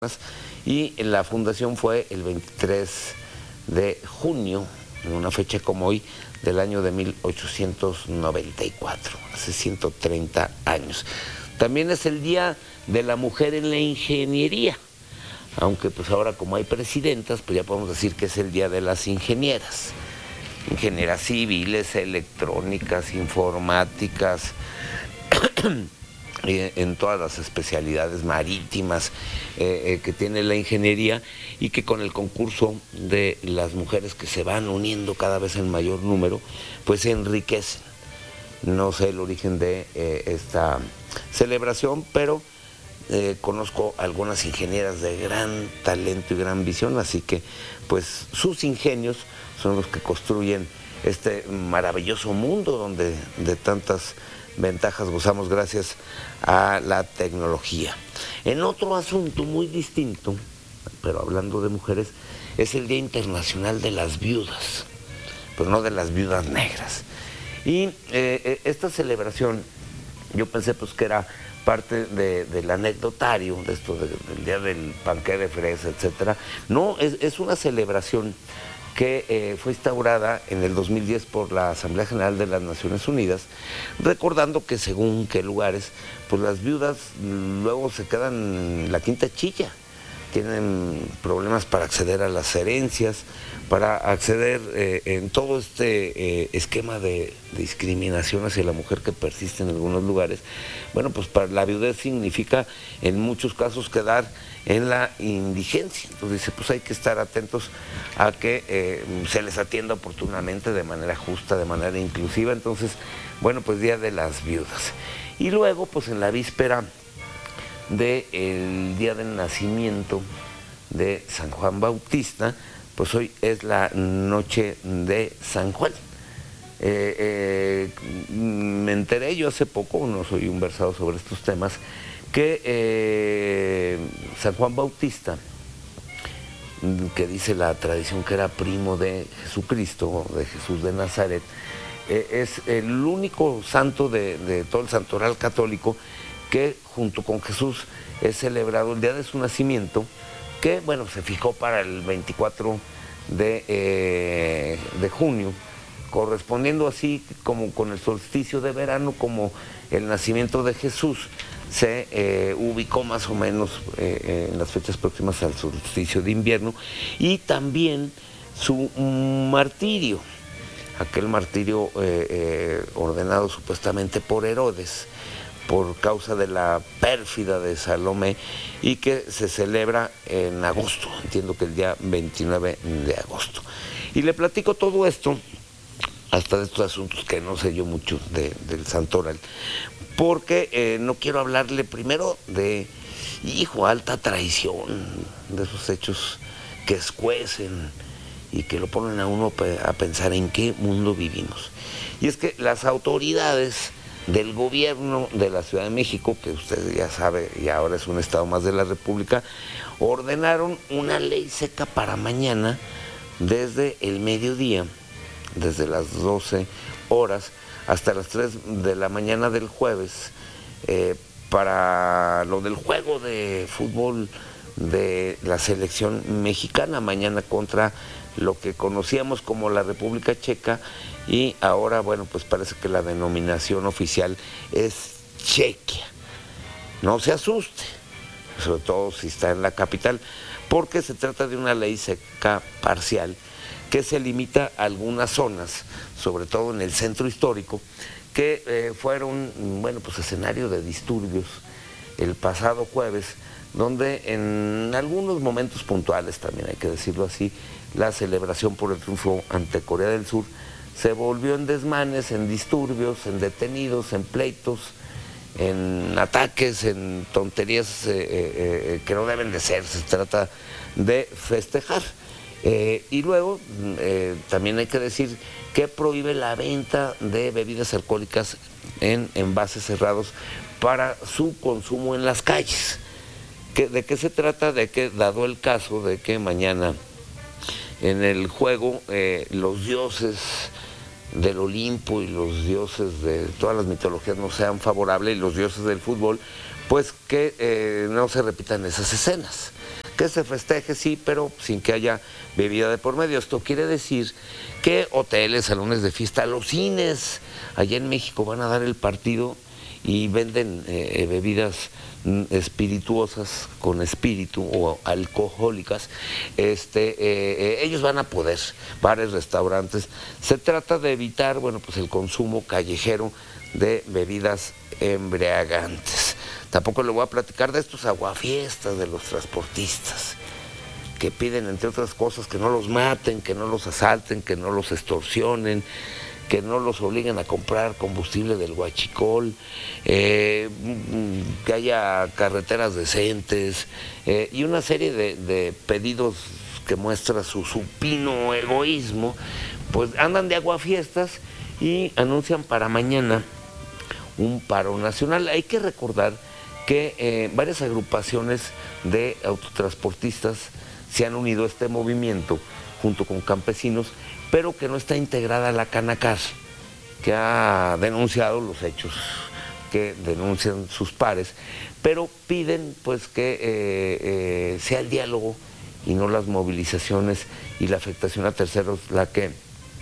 y la fundación fue el 23 de junio, en una fecha como hoy, del año de 1894, hace 130 años. También es el Día de la Mujer en la Ingeniería, aunque pues ahora como hay presidentas, pues ya podemos decir que es el Día de las Ingenieras. Ingenieras civiles, electrónicas, informáticas, en todas las especialidades marítimas que tiene la ingeniería, y que con el concurso de las mujeres que se van uniendo cada vez en mayor número, pues se enriquecen. No sé el origen de esta celebración, pero conozco algunas ingenieras de gran talento y gran visión, así que pues sus ingenios son los que construyen este maravilloso mundo donde de tantas ventajas gozamos gracias a la tecnología. En otro asunto muy distinto, pero hablando de mujeres, es el Día Internacional de las Viudas, pero no de las viudas negras. Y esta celebración, yo pensé pues que era parte del anecdotario, de esto del Día del Panqué de Fresa, etcétera. No, es una celebración que fue instaurada en el 2010 por la Asamblea General de las Naciones Unidas, recordando que según qué lugares, pues las viudas luego se quedan en la quinta chilla, tienen problemas para acceder a las herencias, para acceder en todo este esquema de discriminación hacia la mujer que persiste en algunos lugares. Bueno, pues para la viudez significa en muchos casos quedar en la indigencia. Entonces dice, pues hay que estar atentos a que se les atienda oportunamente, de manera justa, de manera inclusiva. Entonces, bueno, pues Día de las Viudas. Y luego, pues en la víspera del día del nacimiento de San Juan Bautista, pues hoy es la noche de San Juan. Me enteré yo hace poco, no soy un versado sobre estos temas, que San Juan Bautista, que dice la tradición que era primo de Jesucristo, de Jesús de Nazaret, es el único santo de todo el santoral católico que junto con Jesús es celebrado el día de su nacimiento, que bueno, se fijó para el 24 de junio, correspondiendo así como con el solsticio de verano, como el nacimiento de Jesús se ubicó más o menos en las fechas próximas al solsticio de invierno, y también su martirio, aquel martirio ordenado supuestamente por Herodes, por causa de la pérfida de Salomé, y que se celebra en agosto, entiendo que el día 29 de agosto. Y le platico todo esto, hasta de estos asuntos que no sé yo mucho del santoral, porque no quiero hablarle primero de, alta traición, de esos hechos que escuecen y que lo ponen a uno a pensar en qué mundo vivimos. Y es que las autoridades del gobierno de la Ciudad de México, que usted ya sabe, y ahora es un estado más de la República, ordenaron una ley seca para mañana desde el mediodía, desde las 12 horas hasta las 3 de la mañana del jueves, para lo del juego de fútbol de la selección mexicana, mañana contra lo que conocíamos como la República Checa, y ahora, bueno, pues parece que la denominación oficial es Chequia. No se asuste, sobre todo si está en la capital, porque se trata de una ley seca parcial que se limita a algunas zonas, sobre todo en el centro histórico, que fueron, bueno, pues escenario de disturbios el pasado jueves, donde en algunos momentos puntuales, también hay que decirlo así, la celebración por el triunfo ante Corea del Sur se volvió en desmanes, en disturbios, en detenidos, en pleitos, en ataques, en tonterías que no deben de ser. Se trata de festejar. Y luego también hay que decir que prohíbe la venta de bebidas alcohólicas en envases cerrados para su consumo en las calles. ¿De qué se trata? De que, dado el caso de que mañana en el juego los dioses del Olimpo y los dioses de todas las mitologías no sean favorables, y los dioses del fútbol, pues que no se repitan esas escenas. que se festeje, sí, pero sin que haya bebida de por medio. Esto quiere decir que hoteles, salones de fiesta, los cines, allá en México van a dar el partido y venden bebidas espirituosas con espíritu o alcohólicas, ellos van a poder, bares, restaurantes. Se trata de evitar, bueno, pues el consumo callejero de bebidas embriagantes. Tampoco le voy a platicar de estos aguafiestas de los transportistas, que piden, entre otras cosas, que no los maten, que no los asalten, que no los extorsionen, que no los obliguen a comprar combustible del huachicol, que haya carreteras decentes, y una serie de pedidos que muestra su supino egoísmo. Pues andan de aguafiestas y anuncian para mañana un paro nacional. Hay que recordar que varias agrupaciones de autotransportistas se han unido a este movimiento junto con campesinos, pero que no está integrada la Canacar, que ha denunciado los hechos que denuncian sus pares, pero piden pues que sea el diálogo y no las movilizaciones y la afectación a terceros la que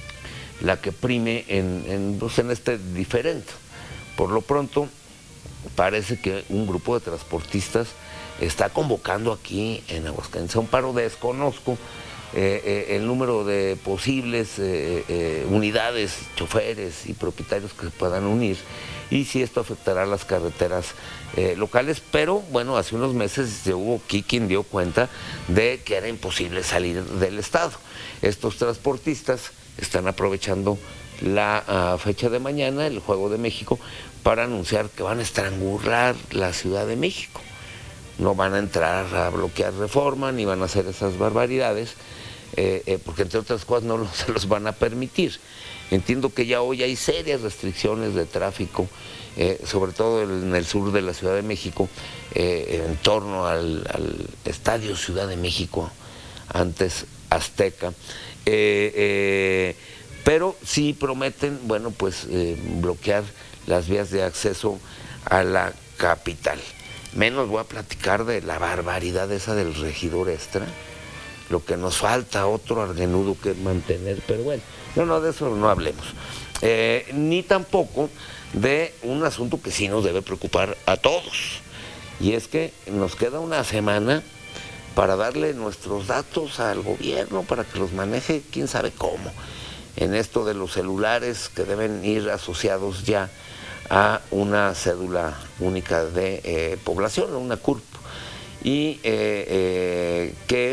prime en este diferendo. Por lo pronto, parece que un grupo de transportistas está convocando aquí en Aguascalientes a un paro. Desconozco el número de posibles unidades, choferes y propietarios que se puedan unir, y si esto afectará a las carreteras locales, pero bueno, hace unos meses hubo aquí quien dio cuenta de que era imposible salir del estado. Estos transportistas están aprovechando la fecha de mañana, el Juego de México, para anunciar que van a estrangular la Ciudad de México. No van a entrar a bloquear Reforma, ni van a hacer esas barbaridades, porque entre otras cosas no se los van a permitir. Entiendo que ya hoy hay serias restricciones de tráfico, sobre todo en el sur de la Ciudad de México, en torno al Estadio Ciudad de México, antes Azteca, pero sí prometen, bueno, pues bloquear las vías de acceso a la capital. Menos voy a platicar de la barbaridad esa del regidor Extra, lo que nos falta, otro argenudo que mantener, pero bueno, no, de eso no hablemos. Ni tampoco de un asunto que sí nos debe preocupar a todos, y es que nos queda una semana para darle nuestros datos al gobierno, para que los maneje quién sabe cómo, en esto de los celulares que deben ir asociados ya a una cédula única de población, una CURP, y que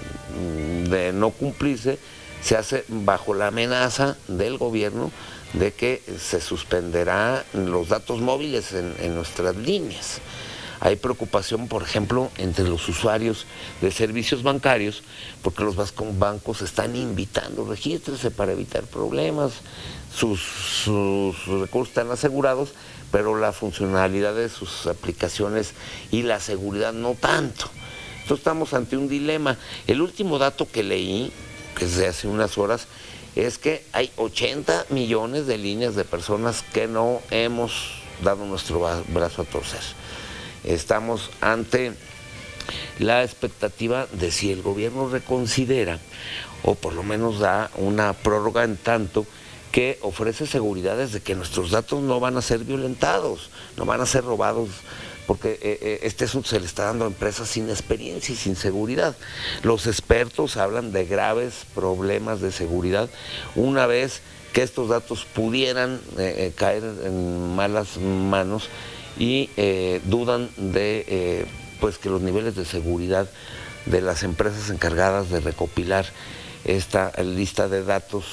de no cumplirse se hace bajo la amenaza del gobierno de que se suspenderá los datos móviles en nuestras líneas. Hay preocupación, por ejemplo, entre los usuarios de servicios bancarios, porque los bancos están invitando, regístrese para evitar problemas, sus recursos están asegurados, pero la funcionalidad de sus aplicaciones y la seguridad no tanto. Entonces estamos ante un dilema. El último dato que leí, que es de hace unas horas, es que hay 80 millones de líneas de personas que no hemos dado nuestro brazo a torcer. Estamos ante la expectativa de si el gobierno reconsidera o por lo menos da una prórroga en tanto que ofrece seguridades de que nuestros datos no van a ser violentados, no van a ser robados, porque este asunto se le está dando a empresas sin experiencia y sin seguridad. Los expertos hablan de graves problemas de seguridad una vez que estos datos pudieran caer en malas manos, y dudan de pues que los niveles de seguridad de las empresas encargadas de recopilar esta lista de datos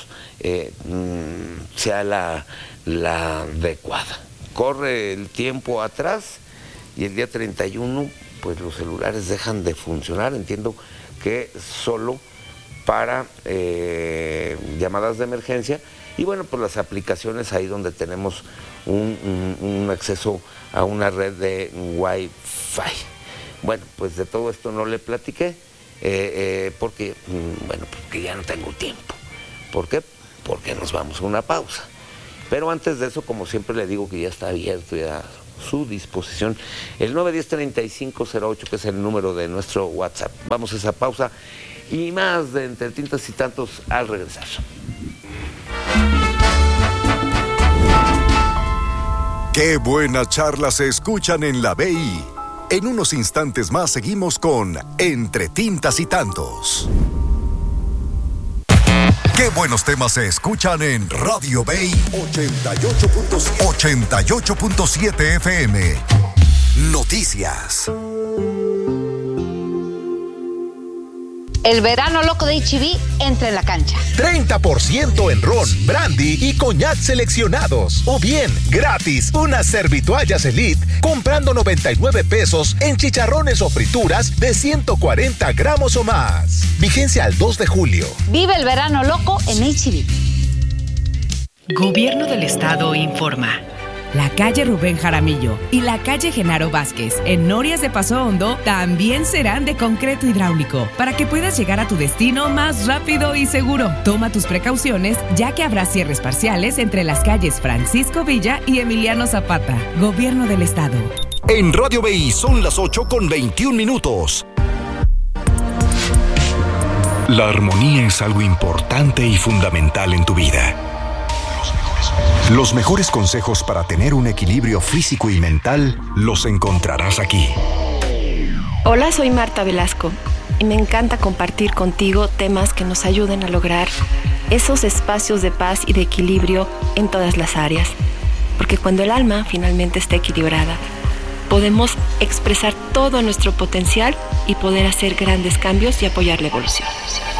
sea la adecuada. Corre el tiempo atrás y el día 31 pues los celulares dejan de funcionar, entiendo que solo para llamadas de emergencia, y bueno, pues las aplicaciones ahí donde tenemos un acceso a una red de Wi-Fi. Bueno, pues de todo esto no le platiqué, porque ya no tengo tiempo. ¿Por qué? Porque nos vamos a una pausa. Pero antes de eso, como siempre le digo que ya está abierto ya su disposición. El 910-3508, que es el número de nuestro WhatsApp. Vamos a esa pausa y más de Entre Tintas y Tantos al regresar. Qué buenas charlas se escuchan en la BI. En unos instantes más seguimos con Entre Tintas y Tantos. Qué buenos temas se escuchan en Radio BI 88.7 FM. Noticias. El verano loco de H-E-B entra en la cancha. 30% en ron, brandy y coñac seleccionados. O bien, gratis, unas servitoallas Elite comprando 99 pesos en chicharrones o frituras de 140 gramos o más. Vigencia al 2 de julio. Vive el verano loco en H-E-B. Gobierno del Estado informa. La calle Rubén Jaramillo y la calle Genaro Vázquez en Norias de Paso Hondo también serán de concreto hidráulico para que puedas llegar a tu destino más rápido y seguro. Toma tus precauciones, ya que habrá cierres parciales entre las calles Francisco Villa y Emiliano Zapata. Gobierno del Estado. En Radio BI son las 8:21. La armonía es algo importante y fundamental en tu vida. Los mejores consejos para tener un equilibrio físico y mental los encontrarás aquí. Hola, soy Marta Velasco y me encanta compartir contigo temas que nos ayuden a lograr esos espacios de paz y de equilibrio en todas las áreas. Porque cuando el alma finalmente está equilibrada, podemos expresar todo nuestro potencial y poder hacer grandes cambios y apoyar la evolución.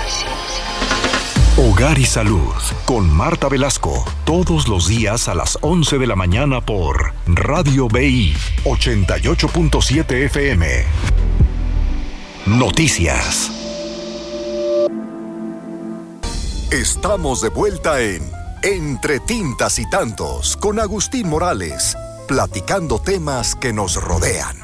Hogar y Salud, con Marta Velasco, todos los días a las 11 de la mañana por Radio BI 88.7 FM. Noticias. Estamos de vuelta en Entre Tintas y Tantos con Agustín Morales, platicando temas que nos rodean.